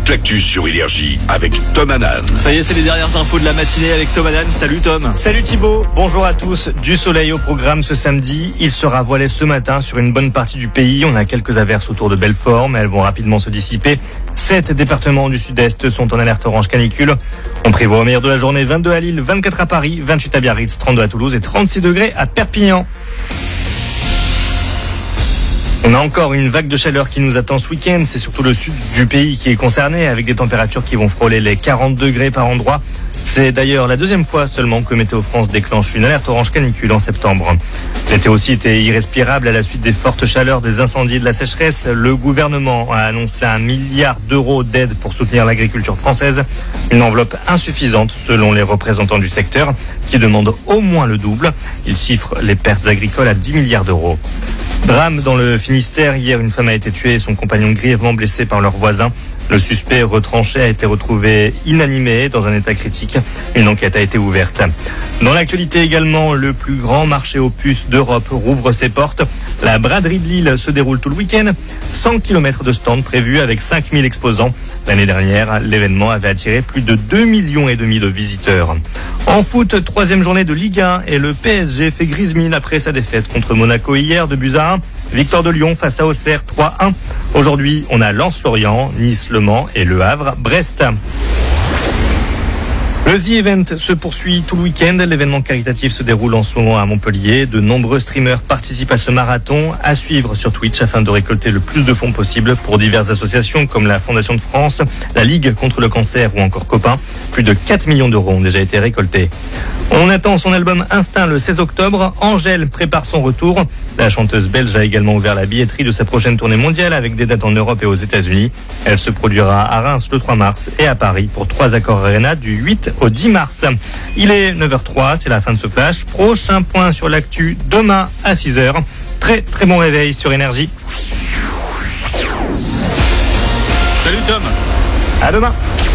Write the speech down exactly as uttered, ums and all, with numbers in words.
toute l'actu sur Énergie avec Tom Hanan. Ça y est, c'est les dernières infos de la matinée avec Tom Hanan. Salut Tom. Salut Thibaut, bonjour à tous. Du soleil au programme ce samedi. Il sera voilé ce matin sur une bonne partie du pays. On a quelques averses autour de Belfort, mais elles vont rapidement se dissiper. Sept départements du sud-est sont en alerte orange canicule. On prévoit au meilleur de la journée vingt-deux à Lille, vingt-quatre à Paris, vingt-huit à Biarritz, trente-deux à Toulouse et trente-six degrés à Perpignan. On a encore une vague de chaleur qui nous attend ce week-end. C'est surtout le sud du pays qui est concerné avec des températures qui vont frôler les quarante degrés par endroit. C'est d'ailleurs la deuxième fois seulement que Météo France déclenche une alerte orange canicule en septembre. L'été aussi était irrespirable à la suite des fortes chaleurs, des incendies et de la sécheresse. Le gouvernement a annoncé un milliard d'euros d'aide pour soutenir l'agriculture française. Une enveloppe insuffisante selon les représentants du secteur qui demandent au moins le double. Ils chiffrent les pertes agricoles à dix milliards d'euros. Drame dans le Finistère. Hier, une femme a été tuée et son compagnon grièvement blessé par leurs voisins. Le suspect retranché a été retrouvé inanimé dans un état critique. Une enquête a été ouverte. Dans l'actualité également, le plus grand marché aux puces d'Europe rouvre ses portes. La braderie de Lille se déroule tout le week-end. cent kilomètres de stands prévus avec cinq mille exposants. L'année dernière, l'événement avait attiré plus de deux millions et demi de visiteurs. En foot, troisième journée de Ligue un et le P S G fait grise mine après sa défaite contre Monaco hier de buts à un. Victoire de Lyon face à Auxerre trois un. Aujourd'hui, on a Lens-Lorient, Nice-Le Mans et Le Havre-Brest. Le The Event se poursuit tout le week-end. L'événement caritatif se déroule en ce moment à Montpellier. De nombreux streamers participent à ce marathon à suivre sur Twitch afin de récolter le plus de fonds possible pour diverses associations comme la Fondation de France, la Ligue contre le cancer ou encore Copain. Plus de quatre millions d'euros ont déjà été récoltés. On attend son album Instinct le seize octobre. Angèle prépare son retour. La chanteuse belge a également ouvert la billetterie de sa prochaine tournée mondiale avec des dates en Europe et aux États-Unis. Elle se produira à Reims le trois mars et à Paris pour trois Accor Arena du huit au dix mars. Il est neuf heures zéro trois, c'est la fin de ce flash. Prochain point sur l'actu demain à six heures. Très très bon réveil sur Énergie. Salut Tom. À demain.